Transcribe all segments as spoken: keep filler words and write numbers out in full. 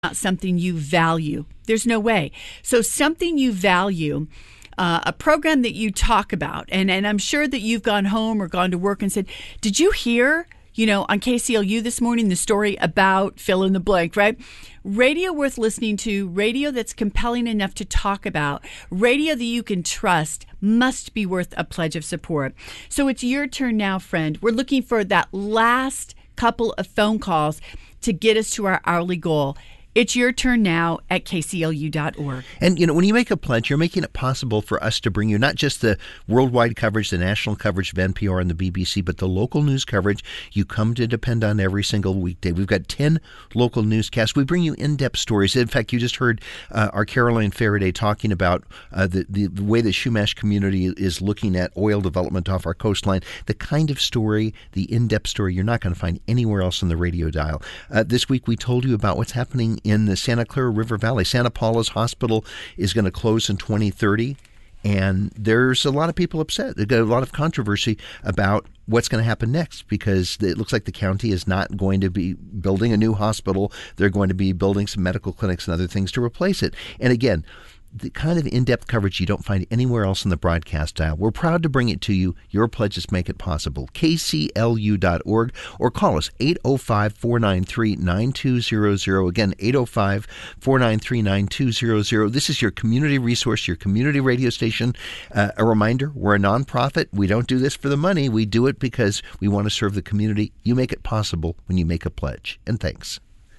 not something you value. There's no way. So something you value, uh, a program that you talk about, and, and I'm sure that you've gone home or gone to work and said, did you hear, you know, on K C L U this morning, the story about fill in the blank, right? Radio worth listening to, radio that's compelling enough to talk about, radio that you can trust must be worth a pledge of support. So it's your turn now, friend. We're looking for that last couple of phone calls to get us to our hourly goal. It's your turn now at K C L U dot org. And, you know, when you make a pledge, you're making it possible for us to bring you not just the worldwide coverage, the national coverage of N P R and the B B C, but the local news coverage you come to depend on every single weekday. We've got ten local newscasts. We bring you in-depth stories. In fact, you just heard uh, our Caroline Faraday talking about uh, the, the, the way the Chumash community is looking at oil development off our coastline. The kind of story, the in-depth story you're not going to find anywhere else on the radio dial. Uh, this week we told you about what's happening in the Santa Clara River Valley. Santa Paula's Hospital is going to close in twenty thirty, and there's a lot of people upset. There's got a lot of controversy about what's going to happen next, because it looks like the county is not going to be building a new hospital. They're going to be building some medical clinics and other things to replace it. And again, the kind of in-depth coverage you don't find anywhere else in the broadcast dial. We're proud to bring it to you. Your pledges make it possible. K C L U dot org, or call us eight oh five, four nine three, nine two zero zero. Again, eight oh five, four nine three, nine two zero zero. This is your community resource, your community radio station. Uh, a reminder, we're a nonprofit. We don't do this for the money. We do it because we want to serve the community. You make it possible when you make a pledge. And thanks.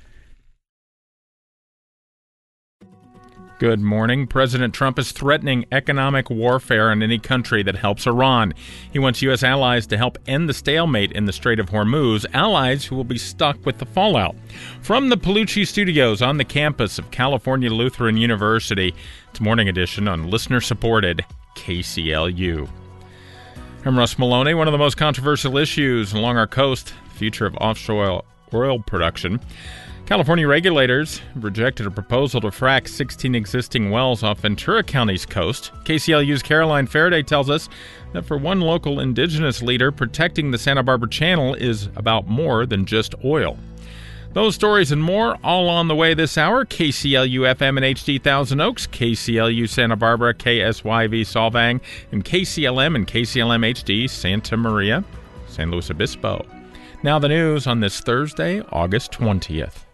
Good morning. President Trump is threatening economic warfare on any country that helps Iran. He wants U S allies to help end the stalemate in the Strait of Hormuz, allies who will be stuck with the fallout. From the Palucci Studios on the campus of California Lutheran University, it's Morning Edition on listener-supported K C L U. I'm Russ Maloney. One of the most controversial issues along our coast, the future of offshore oil production. California regulators rejected a proposal to frack sixteen existing wells off Ventura County's coast. K C L U's Caroline Faraday tells us that for one local indigenous leader, protecting the Santa Barbara Channel is about more than just oil. Those stories and more all on the way this hour. K C L U F M and H D Thousand Oaks, K C L U Santa Barbara, K S Y V Solvang, and K C L M and K C L M H D Santa Maria, San Luis Obispo. Now the news on this Thursday, August twentieth.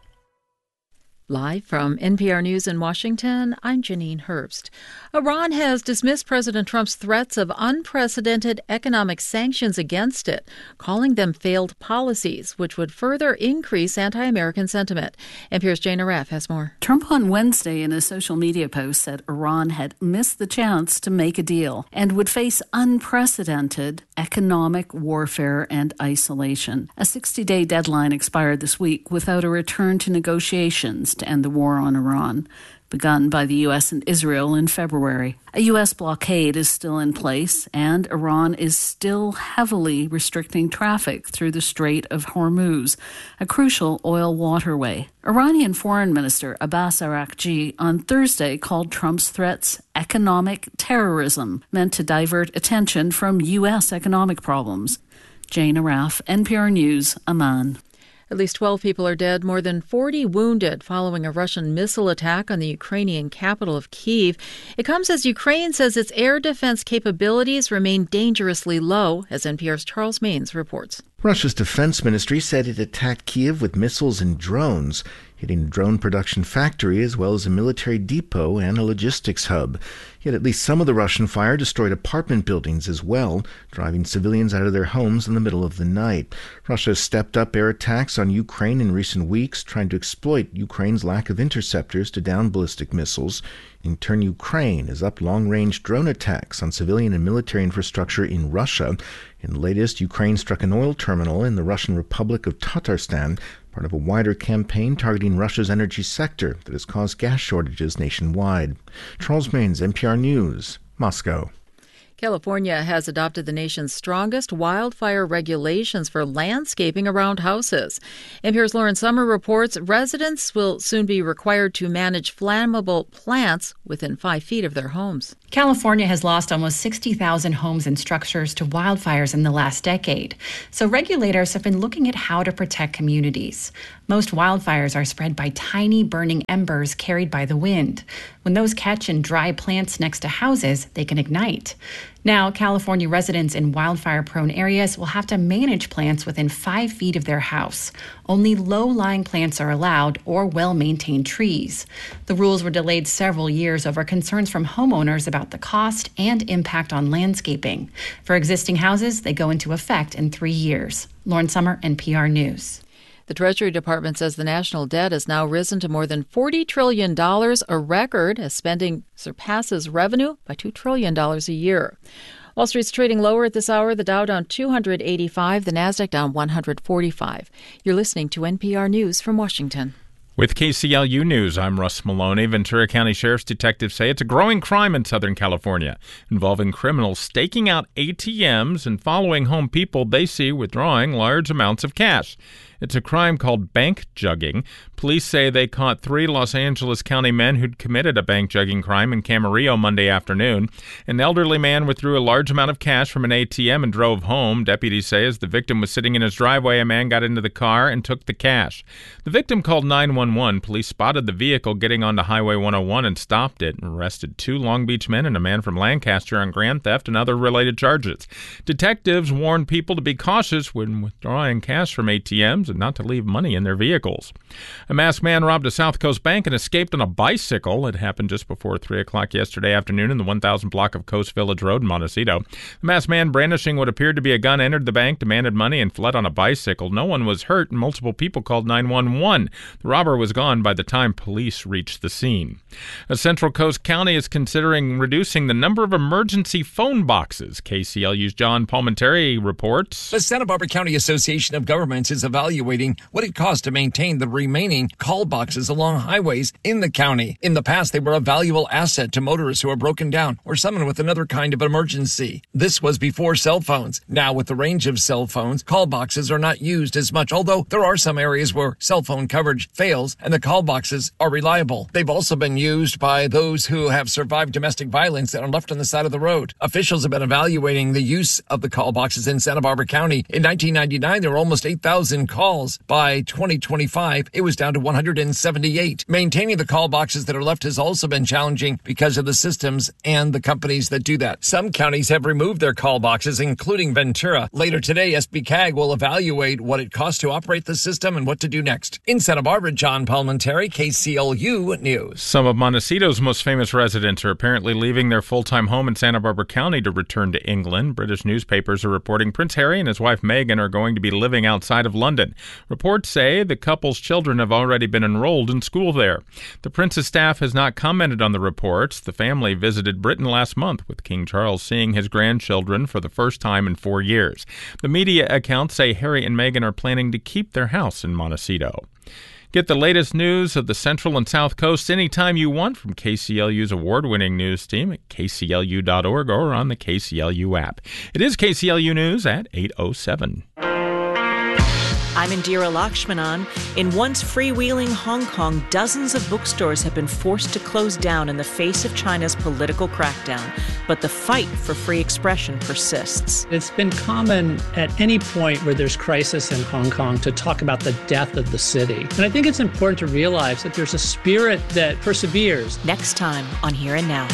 Live from N P R News in Washington, I'm Janine Herbst. Iran has dismissed President Trump's threats of unprecedented economic sanctions against it, calling them failed policies, which would further increase anti-American sentiment. N P R's Jane Aref has more. Trump on Wednesday in a social media post said Iran had missed the chance to make a deal and would face unprecedented economic warfare and isolation. A sixty-day deadline expired this week without a return to negotiations to end the war on Iran, begun by the U S and Israel in February. A U S blockade is still in place, and Iran is still heavily restricting traffic through the Strait of Hormuz, a crucial oil waterway. Iranian Foreign Minister Abbas Araghchi on Thursday called Trump's threats economic terrorism, meant to divert attention from U S economic problems. Jane Aref, N P R News, Amman. At least twelve people are dead, more than forty wounded following a Russian missile attack on the Ukrainian capital of Kyiv. It comes as Ukraine says its air defense capabilities remain dangerously low, as N P R's Charles Maines reports. Russia's defense ministry said it attacked Kyiv with missiles and drones, hitting a drone production factory as well as a military depot and a logistics hub. Yet at least some of the Russian fire destroyed apartment buildings as well, driving civilians out of their homes in the middle of the night. Russia has stepped up air attacks on Ukraine in recent weeks, trying to exploit Ukraine's lack of interceptors to down ballistic missiles. In turn, Ukraine has upped long-range drone attacks on civilian and military infrastructure in Russia. In the latest, Ukraine struck an oil terminal in the Russian Republic of Tatarstan, part of a wider campaign targeting Russia's energy sector that has caused gas shortages nationwide. Charles Maines, N P R News, Moscow. California has adopted the nation's strongest wildfire regulations for landscaping around houses. N P R's Lauren Summer reports residents will soon be required to manage flammable plants within five feet of their homes. California has lost almost sixty thousand homes and structures to wildfires in the last decade. So regulators have been looking at how to protect communities. Most wildfires are spread by tiny burning embers carried by the wind. When those catch in dry plants next to houses, they can ignite. Now, California residents in wildfire-prone areas will have to manage plants within five feet of their house. Only low-lying plants are allowed, or well-maintained trees. The rules were delayed several years over concerns from homeowners about the cost and impact on landscaping. For existing houses, they go into effect in three years. Lauren Summer, N P R News. The Treasury Department says the national debt has now risen to more than forty trillion dollars, a record, as spending surpasses revenue by two trillion dollars a year. Wall Street's trading lower at this hour. The Dow down two hundred eighty-five, the Nasdaq down one hundred forty-five. You're listening to N P R News from Washington. With K C L U News, I'm Russ Maloney. Ventura County Sheriff's detectives say it's a growing crime in Southern California involving criminals staking out A T Ms and following home people they see withdrawing large amounts of cash. It's a crime called bank jugging. Police say they caught three Los Angeles County men who'd committed a bank jugging crime in Camarillo Monday afternoon. An elderly man withdrew a large amount of cash from an A T M and drove home. Deputies say as the victim was sitting in his driveway, a man got into the car and took the cash. The victim called nine one one. Police spotted the vehicle getting onto Highway one oh one and stopped it and arrested two Long Beach men and a man from Lancaster on grand theft and other related charges. Detectives warned people to be cautious when withdrawing cash from A T Ms and not to leave money in their vehicles. A masked man robbed a South Coast bank and escaped on a bicycle. It happened just before three o'clock yesterday afternoon in the one thousand block of Coast Village Road in Montecito. The masked man, brandishing what appeared to be a gun, entered the bank, demanded money, and fled on a bicycle. No one was hurt, and multiple people called nine one one. The robber was gone by the time police reached the scene. A Central Coast county is considering reducing the number of emergency phone boxes. K C L U's John Palmentary reports. The Santa Barbara County Association of Governments is evaluating what it costs to maintain the remaining call boxes along highways in the county. In the past, they were a valuable asset to motorists who are broken down or summoned with another kind of emergency. This was before cell phones. Now, with the range of cell phones, call boxes are not used as much, although there are some areas where cell phone coverage fails and the call boxes are reliable. They've also been used by those who have survived domestic violence and are left on the side of the road. Officials have been evaluating the use of the call boxes in Santa Barbara County. In nineteen ninety-nine, there were almost eight thousand calls. By twenty twenty-five, it was down to one hundred seventy-eight. Maintaining the call boxes that are left has also been challenging because of the systems and the companies that do that. Some counties have removed their call boxes, including Ventura. Later today, S B C A G will evaluate what it costs to operate the system and what to do next. In Santa Barbara, John Palmentary, K C L U News. Some of Montecito's most famous residents are apparently leaving their full-time home in Santa Barbara County to return to England. British newspapers are reporting Prince Harry and his wife Meghan are going to be living outside of London. Reports say the couple's children have already been enrolled in school there. The prince's staff has not commented on the reports. The family visited Britain last month, with King Charles seeing his grandchildren for the first time in four years. The media accounts say Harry and Meghan are planning to keep their house in Montecito. Get the latest news of the Central and South Coast anytime you want from K C L U's award-winning news team at K C L U dot org or on the K C L U app. It is K C L U News at eight oh seven. I'm Indira Lakshmanan. In once freewheeling Hong Kong, dozens of bookstores have been forced to close down in the face of China's political crackdown. But the fight for free expression persists. It's been common at any point where there's crisis in Hong Kong to talk about the death of the city. And I think it's important to realize that there's a spirit that perseveres. Next time on Here and Now.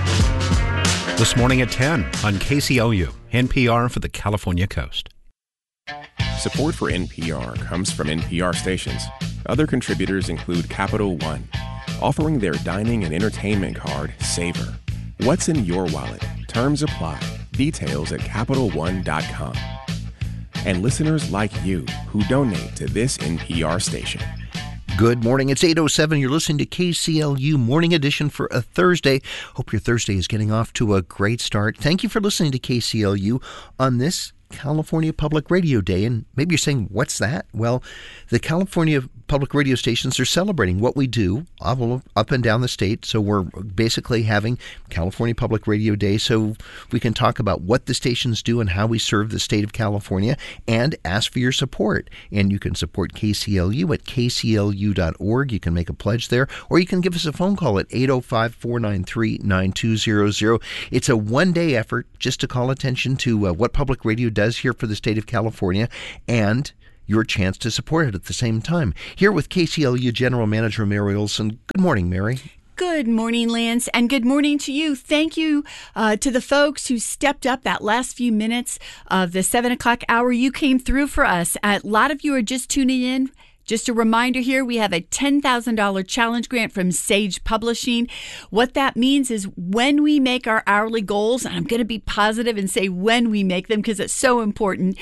This morning at ten on K C L U, N P R for the California Coast. Support for N P R comes from N P R stations. Other contributors include Capital One, offering their dining and entertainment card, Savor. What's in your wallet? Terms apply. Details at Capital One dot com. And listeners like you who donate to this N P R station. Good morning. It's eight oh seven. You're listening to K C L U Morning Edition for a Thursday. Hope your Thursday is getting off to a great start. Thank you for listening to K C L U on this California Public Radio Day. And maybe you're saying, what's that? Well, the California public radio stations are celebrating what we do up and down the state. So we're basically having California Public Radio Day so we can talk about what the stations do and how we serve the state of California and ask for your support. And you can support K C L U at K C L U dot org. You can make a pledge there, or you can give us a phone call at eight oh five, four nine three, nine two zero zero. It's a one-day effort just to call attention to uh, what public radio does here for the state of California and your chance to support it at the same time. Here with K C L U General Manager Mary Olson. Good morning, Mary. Good morning, Lance, and good morning to you. Thank you uh, to the folks who stepped up that last few minutes of the seven o'clock hour. You came through for us. A lot of you are just tuning in. Just a reminder here, we have a ten thousand dollars challenge grant from Sage Publishing. What that means is when we make our hourly goals, and I'm going to be positive and say when we make them because it's so important,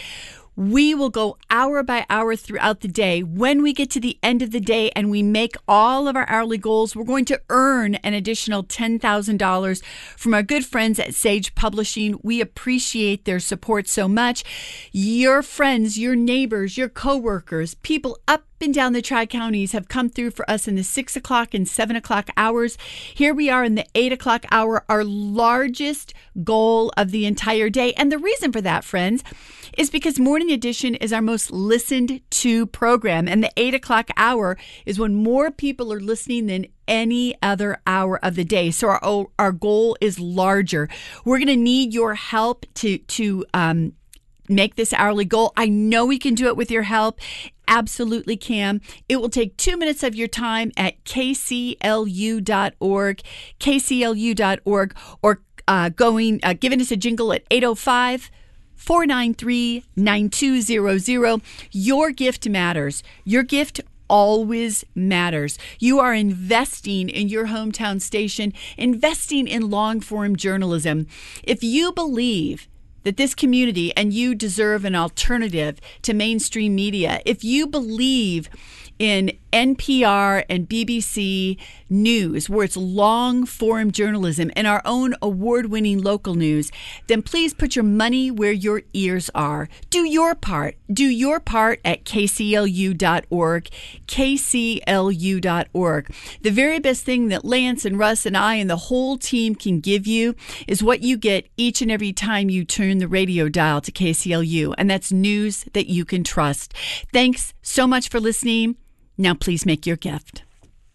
we will go hour by hour throughout the day. When we get to the end of the day and we make all of our hourly goals, we're going to earn an additional ten thousand dollars from our good friends at Sage Publishing. We appreciate their support so much. Your friends, your neighbors, your coworkers, people up and down the Tri-Counties have come through for us in the six o'clock and seven o'clock hours. Here we are in the eight o'clock hour, our largest goal of the entire day. And the reason for that, friends, is because Morning Edition is our most listened to program. And the eight o'clock hour is when more people are listening than any other hour of the day. So our, our goal is larger. We're going to need your help to, to, um, make this hourly goal. I know we can do it with your help. Absolutely can. It will take two minutes of your time at K C L U dot org, K C L U dot org, or uh, going, uh, giving us a jingle at eight oh five, four nine three, nine two zero zero. Your gift matters. Your gift always matters. You are investing in your hometown station, investing in long-form journalism. If you believe that this community and you deserve an alternative to mainstream media, if you believe in N P R and B B C News, where it's long-form journalism, and our own award-winning local news, then please put your money where your ears are. Do your part. Do your part at K C L U dot org, K C L U dot org. The very best thing that Lance and Russ and I and the whole team can give you is what you get each and every time you turn the radio dial to K C L U, and that's news that you can trust. Thanks so much for listening. Now please make your gift.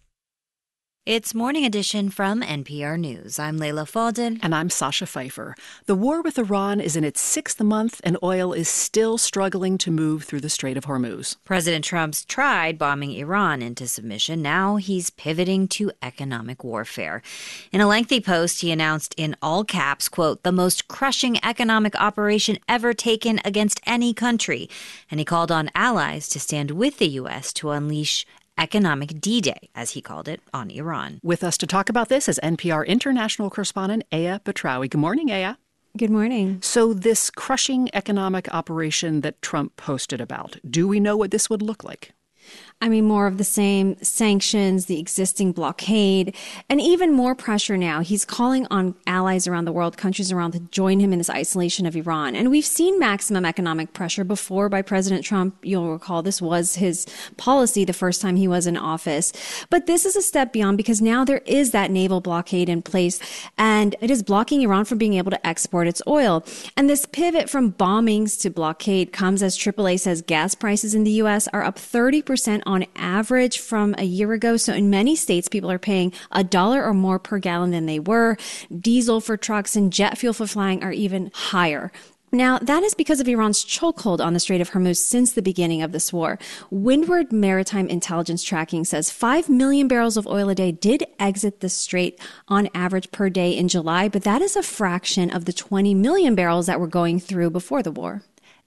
It's Morning Edition from N P R News. I'm Layla Fadel. And I'm Sasha Pfeiffer. The war with Iran is in its sixth month, and oil is still struggling to move through the Strait of Hormuz. President Trump's tried bombing Iran into submission. Now he's pivoting to economic warfare. In a lengthy post, he announced in all caps, quote, the most crushing economic operation ever taken against any country. And he called on allies to stand with the U S to unleash economic D-Day, as he called it, on Iran. With us to talk about this is N P R international correspondent Aya Batrawi. Good morning, Aya. Good morning. So this crushing economic operation that Trump posted about, do we know what this would look like? I mean, more of the same sanctions, the existing blockade, and even more pressure now. He's calling on allies around the world, countries around, to join him in this isolation of Iran. And we've seen maximum economic pressure before by President Trump. You'll recall this was his policy the first time he was in office. But this is a step beyond because now there is that naval blockade in place, and it is blocking Iran from being able to export its oil. And this pivot from bombings to blockade comes as triple A says gas prices in the U S are up thirty percent on average from a year ago. So in many states, people are paying a dollar or more per gallon than they were. Diesel for trucks and jet fuel for flying are even higher. Now, that is because of Iran's chokehold on the Strait of Hormuz since the beginning of this war. Windward Maritime Intelligence Tracking says five million barrels of oil a day did exit the strait on average per day in July, but that is a fraction of the twenty million barrels that were going through before the war.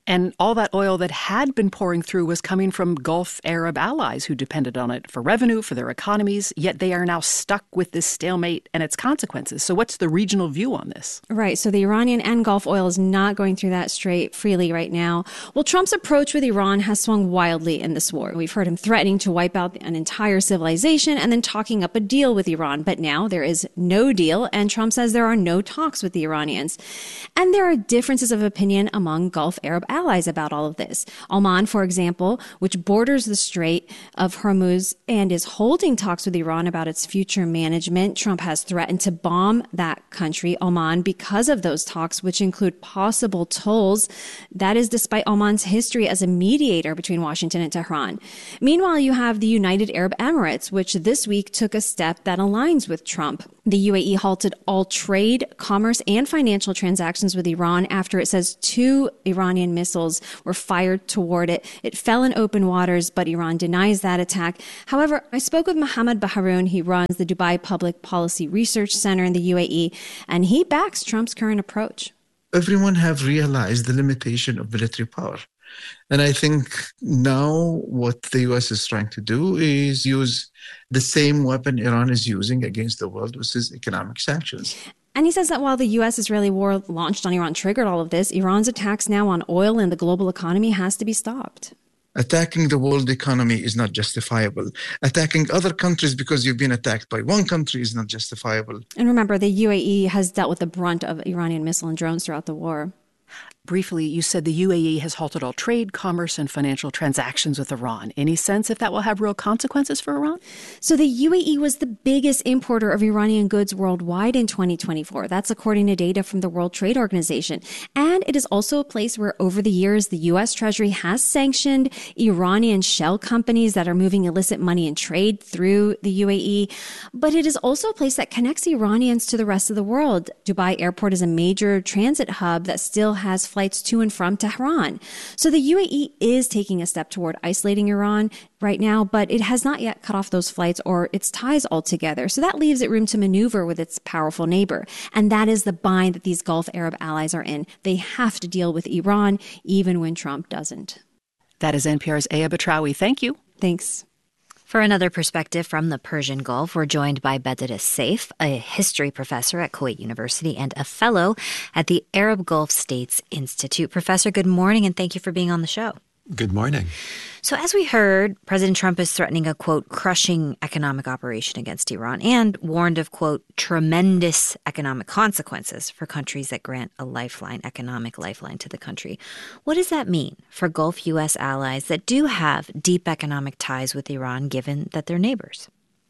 And all that oil that had been pouring through was coming from Gulf Arab allies who depended on it for revenue, for their economies, yet they are now stuck with this stalemate and its consequences. So what's the regional view on this? Right. So the Iranian and Gulf oil is not going through that strait freely right now. Well, Trump's approach with Iran has swung wildly in this war. We've heard him threatening to wipe out an entire civilization and then talking up a deal with Iran. But now there is no deal, and Trump says there are no talks with the Iranians. And there are differences of opinion among Gulf Arab allies about all of this. Oman, for example, which borders the Strait of Hormuz and is holding talks with Iran about its future management. Trump has threatened to bomb that country, Oman, because of those talks, which include possible tolls. That is despite Oman's history as a mediator between Washington and Tehran. Meanwhile, you have the United Arab Emirates, which this week took a step that aligns with Trump. The U A E halted all trade, commerce, and financial transactions with Iran after it says two Iranian missiles were fired toward it. It fell in open waters, but Iran denies that attack. However, I spoke with Mohammed Baharoun. He runs the Dubai Public Policy Research Center in the U A E, and he backs Trump's current approach. Everyone have realized the limitation of military power. And I think now what the U S is trying to do is use the same weapon Iran is using against the world, which is economic sanctions. And he says that while the U S-Israeli war launched on Iran triggered all of this, Iran's attacks now on oil and the global economy has to be stopped. Attacking the world economy is not justifiable. Attacking other countries because you've been attacked by one country is not justifiable. And remember, the U A E has dealt with the brunt of Iranian missile and drones throughout the war. Briefly, you said the U A E has halted all trade, commerce, and financial transactions with Iran. Any sense if that will have real consequences for Iran? So the U A E was the biggest importer of Iranian goods worldwide in twenty twenty-four. That's according to data from the World Trade Organization. And it is also a place where over the years, the U S Treasury has sanctioned Iranian shell companies that are moving illicit money and trade through the U A E. But it is also a place that connects Iranians to the rest of the world. Dubai Airport is a major transit hub that still has flights to and from Tehran. So the U A E is taking a step toward isolating Iran right now, but it has not yet cut off those flights or its ties altogether. So that leaves it room to maneuver with its powerful neighbor. And that is the bind that these Gulf Arab allies are in. They have to deal with Iran, even when Trump doesn't. That is N P R's Aya Batrawi. Thank you. Thanks. For another perspective from the Persian Gulf, we're joined by Bedr Saif, a history professor at Kuwait University and a fellow at the Arab Gulf States Institute. Professor, good morning, and thank you for being on the show. Good morning. So as we heard, President Trump is threatening a, quote, crushing economic operation against Iran and warned of, quote, tremendous economic consequences for countries that grant a lifeline, economic lifeline to the country. What does that mean for Gulf U S allies that do have deep economic ties with Iran, given that they're neighbors?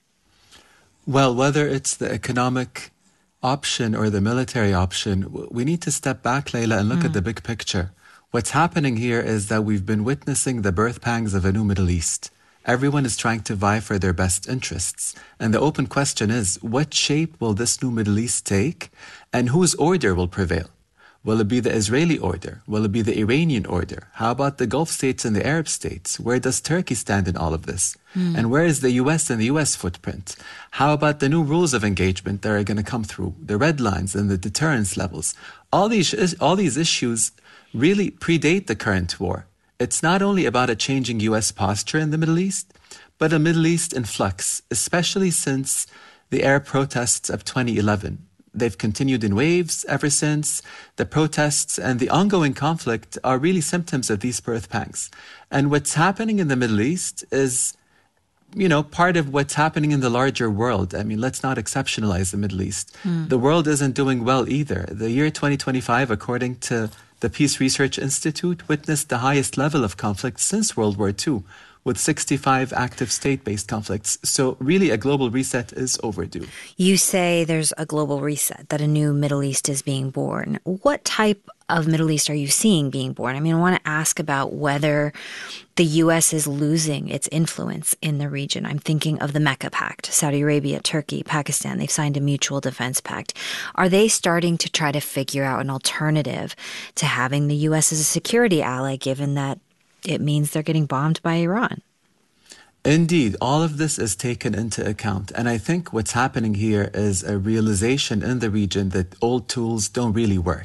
Well, whether it's the economic option or the military option, we need to step back, Layla, and look mm. at the big picture. What's happening here is that we've been witnessing the birth pangs of a new Middle East. Everyone is trying to vie for their best interests. And the open question is, what shape will this new Middle East take, and whose order will prevail? Will it be the Israeli order? Will it be the Iranian order? How about the Gulf states and the Arab states? Where does Turkey stand in all of this? Mm. And where is the U S and the U S footprint? How about the new rules of engagement that are going to come through, the red lines and the deterrence levels? All these, all these issues really predate the current war. It's not only about a changing U S posture in the Middle East, but a Middle East in flux, especially since the Arab protests of twenty eleven. They've continued in waves ever since. The protests and the ongoing conflict are really symptoms of these birth pangs. And what's happening in the Middle East is, you know, part of what's happening in the larger world. I mean, let's not exceptionalize the Middle East. Mm. The world isn't doing well either. The year twenty twenty-five, according to the Peace Research Institute, witnessed the highest level of conflict since World War Two, with sixty-five active state-based conflicts. So really a global reset is overdue. You say there's a global reset, that a new Middle East is being born. What type of Middle East are you seeing being born? I mean, I want to ask about whether the U S is losing its influence in the region. I'm thinking of the Mecca Pact, Saudi Arabia, Turkey, Pakistan. They've signed a mutual defense pact. Are they starting to try to figure out an alternative to having the U S as a security ally, given that it means they're getting bombed by Iran? Indeed, all of this is taken into account. And I think what's happening here is a realization in the region that old tools don't really work.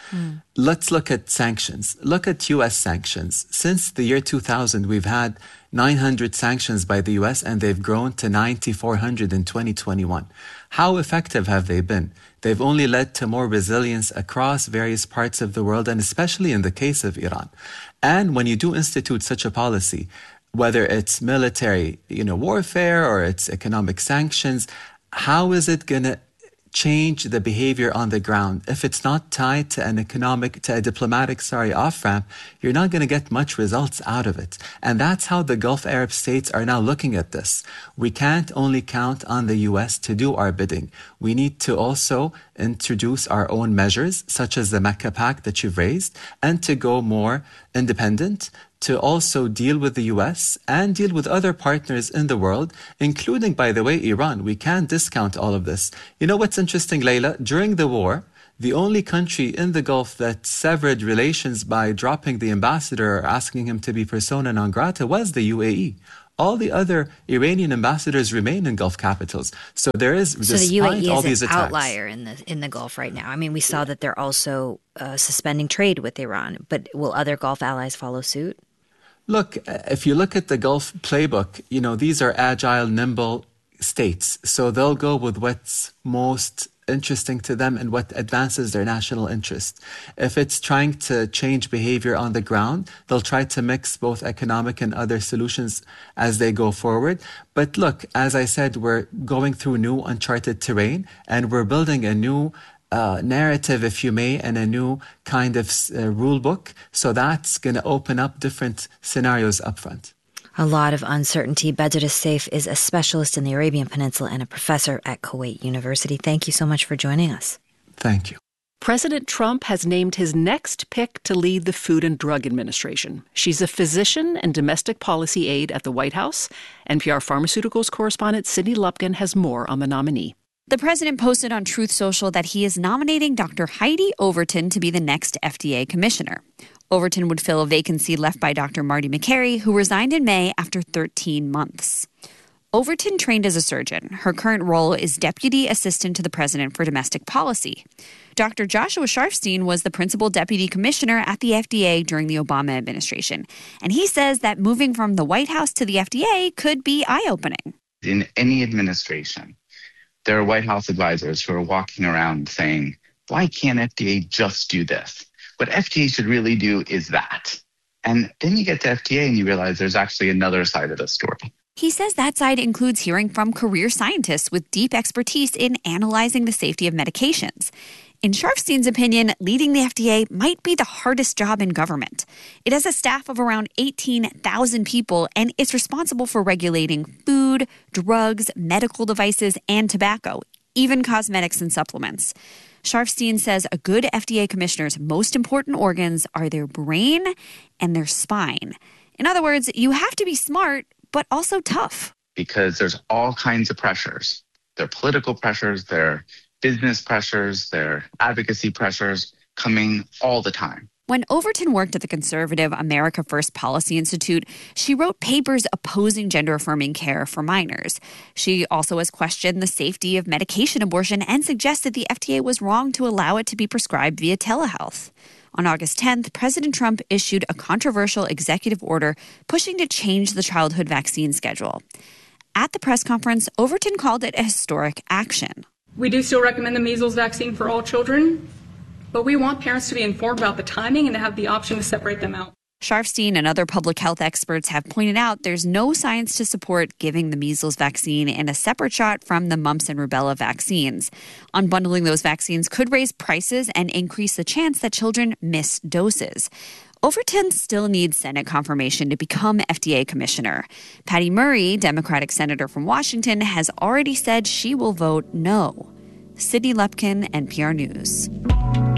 Mm. Let's look at sanctions. Look at U S sanctions. Since the year two thousand, we've had nine hundred sanctions by the U S, and they've grown to nine thousand four hundred in twenty twenty-one. How effective have they been? They've only led to more resilience across various parts of the world, and especially in the case of Iran. And when you do institute such a policy, whether it's military, you know, warfare or it's economic sanctions, how is it going to change the behavior on the ground? If it's not tied to an economic, to a diplomatic, sorry, off-ramp, you're not going to get much results out of it. And that's how the Gulf Arab states are now looking at this. We can't only count on the U S to do our bidding. We need to also introduce our own measures, such as the Mecca Pact that you've raised, and to go more independent, to also deal with the U S and deal with other partners in the world, including, by the way, Iran. We can't discount all of this. You know what's interesting, Layla? During the war, the only country in the Gulf that severed relations by dropping the ambassador or asking him to be persona non grata was the U A E. All the other Iranian ambassadors remain in Gulf capitals. So there is, so the U A E all is these an attacks, outlier in the in the Gulf right now. I mean, we saw that they're also uh, suspending trade with Iran, but will other Gulf allies follow suit? Look, if you look at the Gulf playbook, you know, these are agile, nimble states. So they'll go with what's most interesting to them and what advances their national interest. If it's trying to change behavior on the ground, they'll try to mix both economic and other solutions as they go forward. But look, as I said, we're going through new uncharted terrain, and we're building a new Uh, narrative, if you may, and a new kind of uh, rule book. So that's going to open up different scenarios up front. A lot of uncertainty. Bedr Saif is a specialist in the Arabian Peninsula and a professor at Kuwait University. Thank you so much for joining us. Thank you. President Trump has named his next pick to lead the Food and Drug Administration. She's a physician and domestic policy aide at the White House. N P R Pharmaceuticals correspondent Sydney Lupkin has more on the nominee. The president posted on Truth Social that he is nominating Doctor Heidi Overton to be the next F D A commissioner. Overton would fill a vacancy left by Doctor Marty Makary, who resigned in May after thirteen months. Overton trained as a surgeon. Her current role is Deputy Assistant to the President for Domestic Policy. Doctor Joshua Sharfstein was the Principal Deputy Commissioner at the F D A during the Obama administration. And he says that moving from the White House to the F D A could be eye-opening. In any administration, there are White House advisors who are walking around saying, why can't F D A just do this? What F D A should really do is that. And then you get to F D A and you realize there's actually another side of the story. He says that side includes hearing from career scientists with deep expertise in analyzing the safety of medications. In Sharfstein's opinion, leading the F D A might be the hardest job in government. It has a staff of around eighteen thousand people, and it's responsible for regulating food, drugs, medical devices, and tobacco, even cosmetics and supplements. Sharfstein says a good F D A commissioner's most important organs are their brain and their spine. In other words, you have to be smart, but also tough. Because there's all kinds of pressures. There are political pressures, there are business pressures, there are advocacy pressures coming all the time. When Overton worked at the conservative America First Policy Institute, she wrote papers opposing gender-affirming care for minors. She also has questioned the safety of medication abortion and suggested the F D A was wrong to allow it to be prescribed via telehealth. On August tenth, President Trump issued a controversial executive order pushing to change the childhood vaccine schedule. At the press conference, Overton called it a historic action. We do still recommend the measles vaccine for all children, but we want parents to be informed about the timing and to have the option to separate them out. Sharfstein and other public health experts have pointed out there's no science to support giving the measles vaccine in a separate shot from the mumps and rubella vaccines. Unbundling those vaccines could raise prices and increase the chance that children miss doses. Overton still needs Senate confirmation to become F D A commissioner. Patty Murray, Democratic senator from Washington, has already said she will vote no. Sydney Lupkin, N P R News.